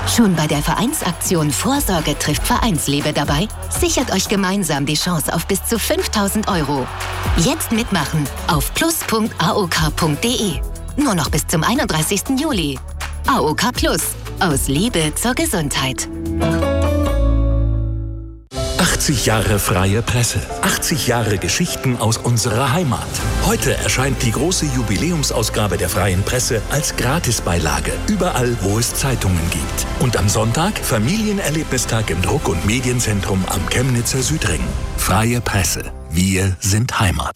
Schon bei der Vereinsaktion Vorsorge trifft Vereinsliebe dabei? Sichert euch gemeinsam die Chance auf bis zu 5.000 €. Jetzt mitmachen auf plus.aok.de. Nur noch bis zum 31. Juli. AOK Plus. Aus Liebe zur Gesundheit. 80 Jahre freie Presse. 80 Jahre Geschichten aus unserer Heimat. Heute erscheint die große Jubiläumsausgabe der freien Presse als Gratisbeilage. Überall, wo es Zeitungen gibt. Und am Sonntag Familienerlebnistag im Druck- und Medienzentrum am Chemnitzer Südring. Freie Presse. Wir sind Heimat.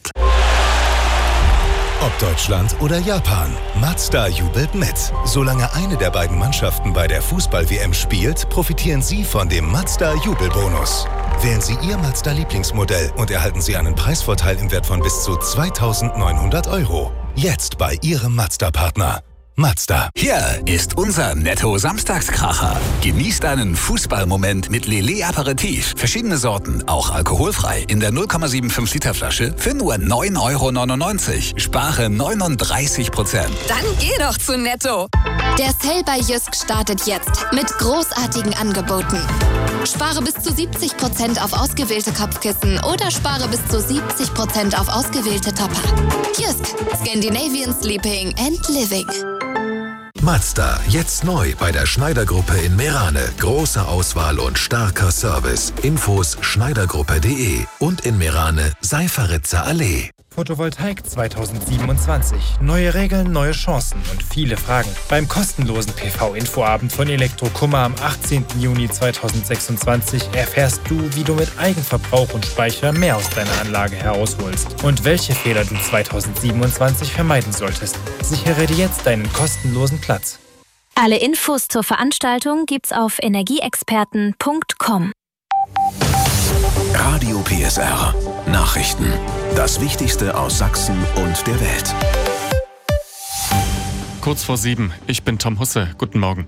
Ob Deutschland oder Japan, Mazda jubelt mit. Solange eine der beiden Mannschaften bei der Fußball-WM spielt, profitieren Sie von dem Mazda-Jubelbonus. Wählen Sie Ihr Mazda-Lieblingsmodell und erhalten Sie einen Preisvorteil im Wert von bis zu 2.900 €. Jetzt bei Ihrem Mazda-Partner. Mazda. Hier ist unser Netto-Samstagskracher. Genießt einen Fußballmoment mit Lele Aperitif. Verschiedene Sorten, auch alkoholfrei, in der 0,75 Liter Flasche für nur 9,99 €. Spare 39%. Dann geh doch zu Netto. Der Sale bei Jysk startet jetzt mit großartigen Angeboten. Spare bis zu 70% auf ausgewählte Kopfkissen oder spare bis zu 70% auf ausgewählte Topper. Jysk, Scandinavian Sleeping and Living. Mazda, jetzt neu bei der Schneider-Gruppe in Meerane. Große Auswahl und starker Service. Infos schneidergruppe.de und in Meerane Seiferitzer Allee. Photovoltaik 2027. Neue Regeln, neue Chancen und viele Fragen. Beim kostenlosen PV-Infoabend von Elektrokummer am 18. Juni 2026 erfährst du, wie du mit Eigenverbrauch und Speicher mehr aus deiner Anlage herausholst und welche Fehler du 2027 vermeiden solltest. Sichere dir jetzt deinen kostenlosen Platz. Alle Infos zur Veranstaltung gibt's auf energieexperten.com. Radio PSR. Nachrichten. Das Wichtigste aus Sachsen und der Welt. Kurz vor 7. Ich bin Tom Husse. Guten Morgen.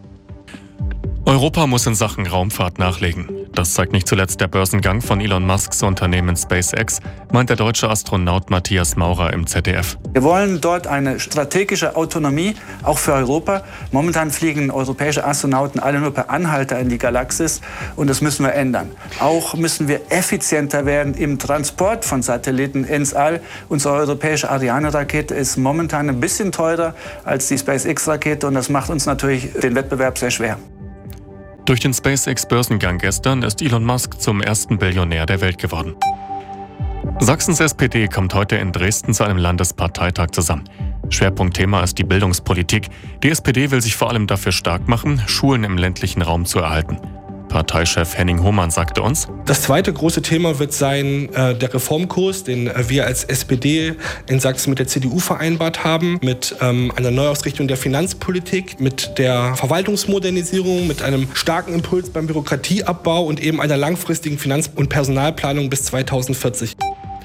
Europa muss in Sachen Raumfahrt nachlegen. Das zeigt nicht zuletzt der Börsengang von Elon Musks Unternehmen SpaceX, meint der deutsche Astronaut Matthias Maurer im ZDF. Wir wollen dort eine strategische Autonomie, auch für Europa. Momentan fliegen europäische Astronauten alle nur per Anhalter in die Galaxis und das müssen wir ändern. Auch müssen wir effizienter werden im Transport von Satelliten ins All. Unsere europäische Ariane-Rakete ist momentan ein bisschen teurer als die SpaceX-Rakete und das macht uns natürlich den Wettbewerb sehr schwer. Durch den SpaceX-Börsengang gestern ist Elon Musk zum ersten Billionär der Welt geworden. Sachsens SPD kommt heute in Dresden zu einem Landesparteitag zusammen. Schwerpunktthema ist die Bildungspolitik. Die SPD will sich vor allem dafür stark machen, Schulen im ländlichen Raum zu erhalten. Parteichef Henning Hohmann sagte uns: Das zweite große Thema wird sein der Reformkurs, den wir als SPD in Sachsen mit der CDU vereinbart haben, mit einer Neuausrichtung der Finanzpolitik, mit der Verwaltungsmodernisierung, mit einem starken Impuls beim Bürokratieabbau und eben einer langfristigen Finanz- und Personalplanung bis 2040.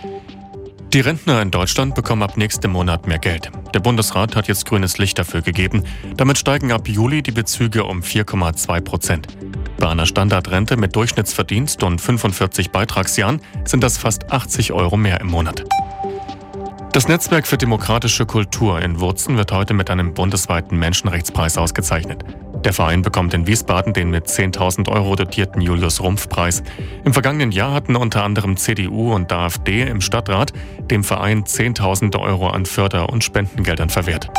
Die Rentner in Deutschland bekommen ab nächstem Monat mehr Geld. Der Bundesrat hat jetzt grünes Licht dafür gegeben. Damit steigen ab Juli die Bezüge um 4,2%. Bei einer Standardrente mit Durchschnittsverdienst und 45 Beitragsjahren sind das fast 80 € mehr im Monat. Das Netzwerk für demokratische Kultur in Wurzen wird heute mit einem bundesweiten Menschenrechtspreis ausgezeichnet. Der Verein bekommt in Wiesbaden den mit 10.000 € dotierten Julius-Rumpf-Preis. Im vergangenen Jahr hatten unter anderem CDU und AfD im Stadtrat dem Verein 10.000 € an Förder- und Spendengeldern verwehrt.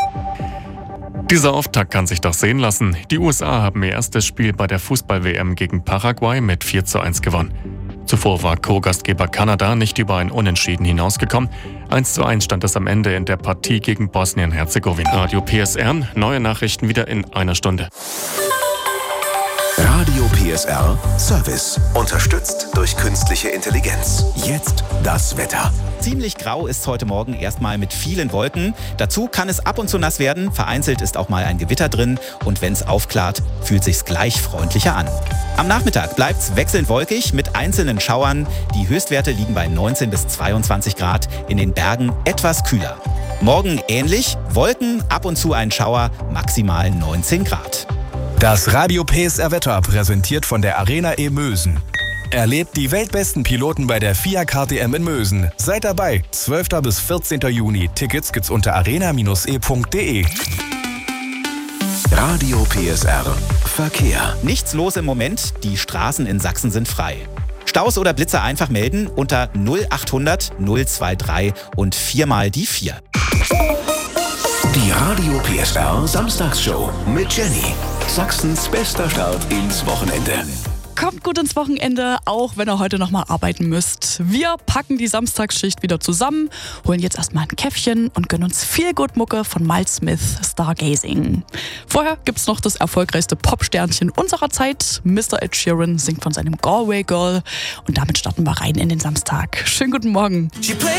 Dieser Auftakt kann sich doch sehen lassen. Die USA haben ihr erstes Spiel bei der Fußball-WM gegen Paraguay mit 4:1 gewonnen. Zuvor war Co-Gastgeber Kanada nicht über ein Unentschieden hinausgekommen. 1:1 stand es am Ende in der Partie gegen Bosnien-Herzegowina. Radio PSR, neue Nachrichten wieder in einer Stunde. Radio PSR Service. Unterstützt durch künstliche Intelligenz. Jetzt das Wetter. Ziemlich grau ist heute Morgen erstmal mit vielen Wolken. Dazu kann es ab und zu nass werden. Vereinzelt ist auch mal ein Gewitter drin. Und wenn es aufklart, fühlt sich's gleich freundlicher an. Am Nachmittag bleibt's wechselnd wolkig mit einzelnen Schauern. Die Höchstwerte liegen bei 19 bis 22 Grad. In den Bergen etwas kühler. Morgen ähnlich. Wolken, ab und zu ein Schauer, maximal 19 Grad. Das Radio PSR Wetter präsentiert von der Arena E Mösen. Erlebt die weltbesten Piloten bei der FIA KTM in Mösen. Seid dabei, 12. bis 14. Juni. Tickets gibt's unter arena-e.de. Radio PSR Verkehr. Nichts los im Moment, die Straßen in Sachsen sind frei. Staus oder Blitzer einfach melden unter 0800 023 und 4 mal die 4. Die Radio PSR Samstagsshow mit Jenny. Sachsens bester Start ins Wochenende. Kommt gut ins Wochenende, auch wenn ihr heute nochmal arbeiten müsst. Wir packen die Samstagsschicht wieder zusammen, holen jetzt erstmal ein Käffchen und gönnen uns viel Mucke von Miles Smith, Stargazing. Vorher gibt's noch das erfolgreichste Popsternchen unserer Zeit. Mr. Ed Sheeran singt von seinem Galway Girl. Und damit starten wir rein in den Samstag. Schönen guten Morgen.